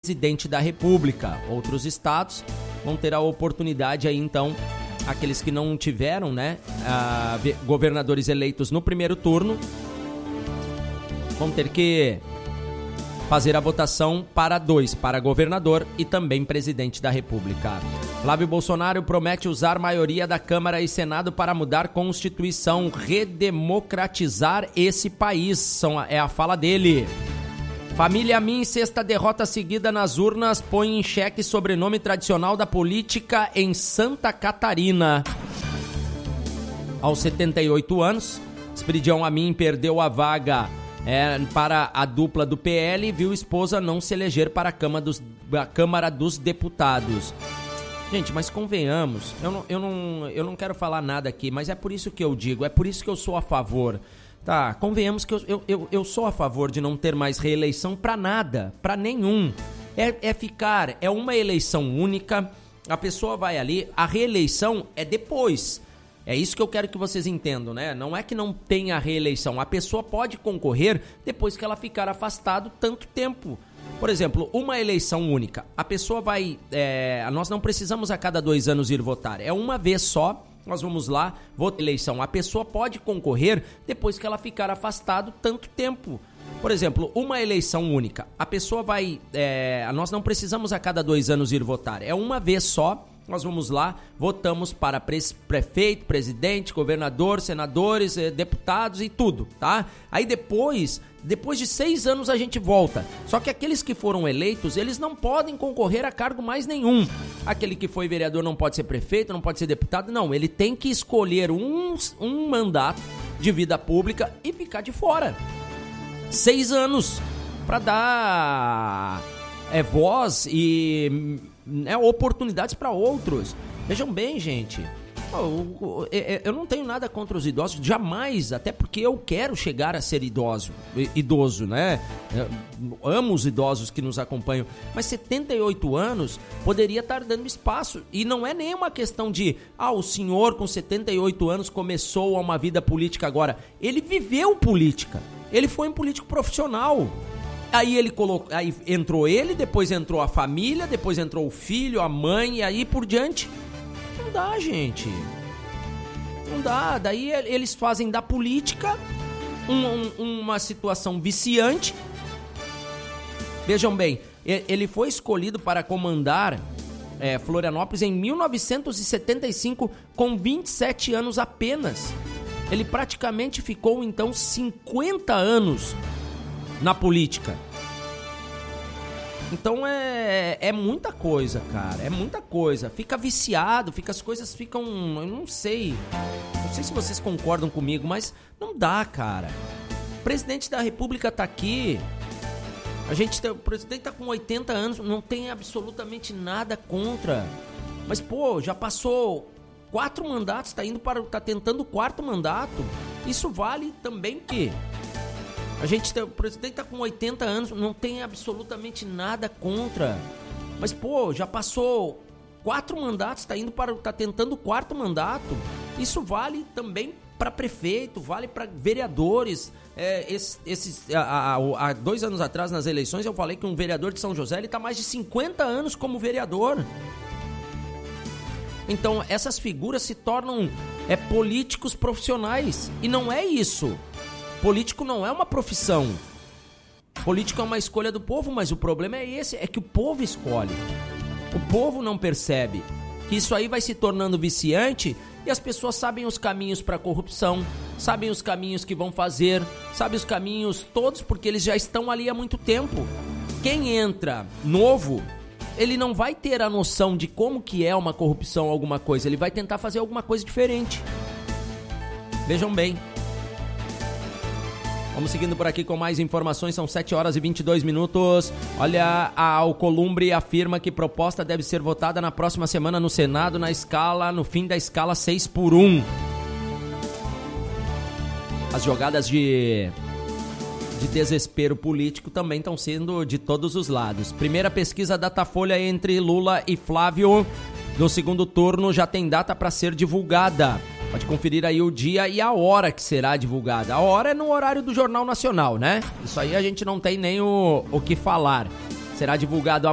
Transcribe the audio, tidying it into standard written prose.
presidente da República. Outros estados vão ter a oportunidade aí, então, aqueles que não tiveram, né, governadores eleitos no primeiro turno, vão ter que fazer a votação para governador e também presidente da República. Flávio Bolsonaro promete usar maioria da Câmara e Senado para mudar a Constituição, redemocratizar esse país, é a fala dele. Família Min, sexta derrota seguida nas urnas, põe em xeque sobrenome tradicional da política em Santa Catarina. Aos 78 anos, Esperidião Amin perdeu a vaga para a dupla do PL e viu esposa não se eleger para a Câmara dos Deputados. Gente, mas convenhamos, eu não quero falar nada aqui, mas é por isso que eu digo, é por isso que eu sou a favor. Tá, convenhamos que eu sou a favor de não ter mais reeleição para nada, para nenhum. É uma eleição única, a pessoa vai ali, a reeleição é depois. É isso que eu quero que vocês entendam, né? Não é que não tenha reeleição, a pessoa pode concorrer depois que ela ficar afastado tanto tempo. Por exemplo, uma eleição única, a pessoa vai... nós não precisamos a cada 2 anos ir votar, é uma vez só, nós vamos lá, votar eleição. A pessoa pode concorrer depois que ela ficar afastado tanto tempo. Por exemplo, uma eleição única, a pessoa vai... nós não precisamos a cada 2 anos ir votar, é uma vez só. Nós vamos lá, votamos para prefeito, presidente, governador, senadores, deputados e tudo, tá? Aí depois de 6 anos a gente volta. Só que aqueles que foram eleitos, eles não podem concorrer a cargo mais nenhum. Aquele que foi vereador não pode ser prefeito, não pode ser deputado, não. Ele tem que escolher um mandato de vida pública e ficar de fora. 6 anos para dar voz e... oportunidades para outros. Vejam bem, gente, eu não tenho nada contra os idosos, jamais, até porque eu quero chegar a ser idoso, né? Eu amo os idosos que nos acompanham, mas 78 anos poderia estar dando espaço, e não é nenhuma questão de, o senhor com 78 anos começou uma vida política agora. Ele viveu política, ele foi um político profissional. Aí aí entrou ele, depois entrou a família, depois entrou o filho, a mãe e aí por diante. Não dá, gente. Não dá. Daí eles fazem da política uma situação viciante. Vejam bem, ele foi escolhido para comandar Florianópolis em 1975 com 27 anos apenas. Ele praticamente ficou então 50 anos na política. Então é muita coisa, cara, é muita coisa. Fica viciado, as coisas ficam, eu não sei se vocês concordam comigo, mas não dá, cara. O presidente da República tá aqui, o presidente tá com 80 anos, não tem absolutamente nada contra, mas já passou 4 mandatos, tá tentando o 4º mandato. Isso vale também que o presidente tá com 80 anos, não tem absolutamente nada contra. Mas, já passou 4 mandatos, tá tentando o 4º mandato. Isso vale também para prefeito, vale para vereadores. Há 2 anos atrás, nas eleições, eu falei que um vereador de São José, ele tá mais de 50 anos como vereador. Então, essas figuras se tornam políticos profissionais. E não é isso. Político não é uma profissão. Político é uma escolha do povo, mas o problema é esse, é que o povo escolhe. O povo não percebe que isso aí vai se tornando viciante e as pessoas sabem os caminhos para a corrupção, sabem os caminhos que vão fazer, sabem os caminhos todos porque eles já estão ali há muito tempo. Quem entra novo, ele não vai ter a noção de como que é uma corrupção, alguma coisa, ele vai tentar fazer alguma coisa diferente. Vejam bem. Vamos seguindo por aqui com mais informações, são 7 horas e 22 minutos. Olha, a Alcolumbre afirma que proposta deve ser votada na próxima semana no Senado no fim da escala 6x1. As jogadas de desespero político também estão sendo de todos os lados. Primeira pesquisa Datafolha entre Lula e Flávio do segundo turno já tem data para ser divulgada. Pode conferir aí o dia e a hora que será divulgada. A hora é no horário do Jornal Nacional, né? Isso aí a gente não tem nem o que falar. Será divulgado